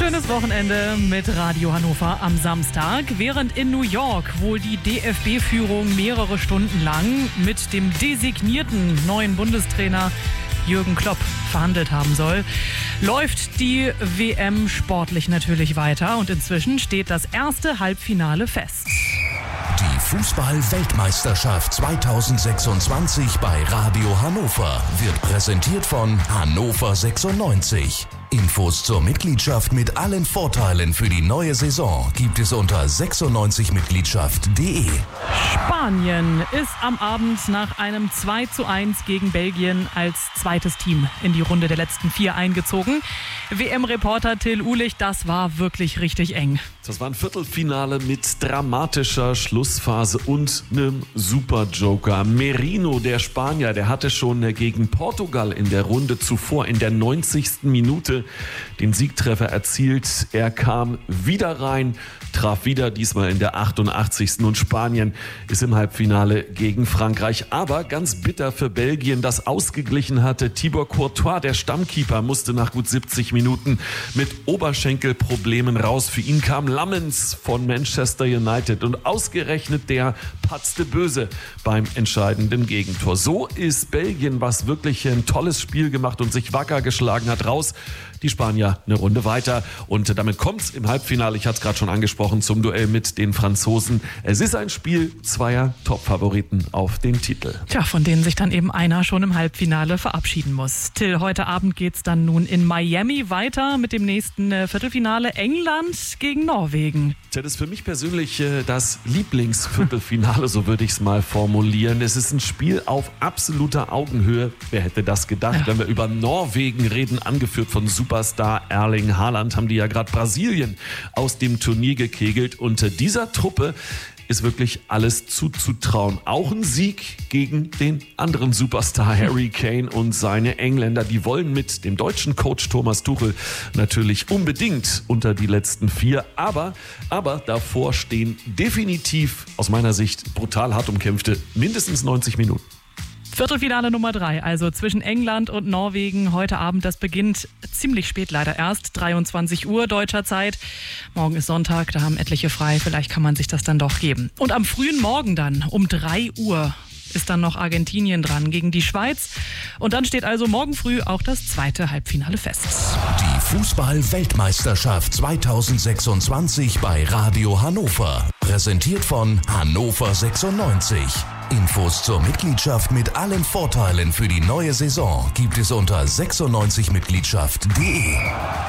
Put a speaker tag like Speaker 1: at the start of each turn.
Speaker 1: Schönes Wochenende mit Radio Hannover am Samstag. Während in New York wohl die DFB-Führung mehrere Stunden lang mit dem designierten neuen Bundestrainer Jürgen Klopp verhandelt haben soll, läuft die WM sportlich natürlich weiter und inzwischen steht das erste Halbfinale fest.
Speaker 2: Die Fußball-Weltmeisterschaft 2026 bei Radio Hannover wird präsentiert von Hannover 96. Infos zur Mitgliedschaft mit allen Vorteilen für die neue Saison gibt es unter 96mitgliedschaft.de.
Speaker 1: Spanien ist am Abend nach einem 2:1 gegen Belgien als zweites Team in die Runde der letzten 4 eingezogen. WM-Reporter Till Uhlich, das war wirklich richtig eng.
Speaker 3: Das war ein Viertelfinale mit dramatischer Schlussphase und einem Super-Joker. Merino, der Spanier, der hatte schon gegen Portugal in der Runde zuvor in der 90. Minute den Siegtreffer erzielt. Er kam wieder rein, traf wieder, diesmal in der 88. Und Spanien ist im Halbfinale gegen Frankreich. Aber ganz bitter für Belgien, das ausgeglichen hatte. Thibaut Courtois, der Stammkeeper, musste nach gut 70 Minuten mit Oberschenkelproblemen raus. Für ihn kam Lammens von Manchester United und ausgerechnet der patzte böse beim entscheidenden Gegentor. So ist Belgien, was wirklich ein tolles Spiel gemacht und sich wacker geschlagen hat, raus. Die Spanier eine Runde weiter und damit kommt es im Halbfinale, ich hatte es gerade schon angesprochen, zum Duell mit den Franzosen. Es ist ein Spiel zweier Top-Favoriten auf den Titel.
Speaker 1: Tja, von denen sich dann eben einer schon im Halbfinale verabschieden muss. Till, heute Abend geht es dann nun in Miami weiter mit dem nächsten Viertelfinale England gegen Norwegen.
Speaker 3: Das ist für mich persönlich das Lieblingsviertelfinale, so würde ich es mal formulieren. Es ist ein Spiel auf absoluter Augenhöhe. Wer hätte das gedacht, wenn wir über Norwegen reden, angeführt von Superstar Erling Haaland, haben die ja gerade Brasilien aus dem Turnier gekegelt. Und dieser Truppe ist wirklich alles zuzutrauen. Auch ein Sieg gegen den anderen Superstar Harry Kane und seine Engländer. Die wollen mit dem deutschen Coach Thomas Tuchel natürlich unbedingt unter die letzten 4. Aber davor stehen definitiv aus meiner Sicht brutal hart umkämpfte mindestens 90 Minuten.
Speaker 1: Viertelfinale Nummer 3, also zwischen England und Norwegen. Heute Abend, das beginnt ziemlich spät leider erst, 23 Uhr deutscher Zeit. Morgen ist Sonntag, da haben etliche frei, vielleicht kann man sich das dann doch geben. Und am frühen Morgen dann, um 3 Uhr, ist dann noch Argentinien dran gegen die Schweiz. Und dann steht also morgen früh auch das zweite Halbfinale fest.
Speaker 2: Die Fußball-Weltmeisterschaft 2026 bei Radio Hannover. Präsentiert von Hannover 96. Infos zur Mitgliedschaft mit allen Vorteilen für die neue Saison gibt es unter 96mitgliedschaft.de.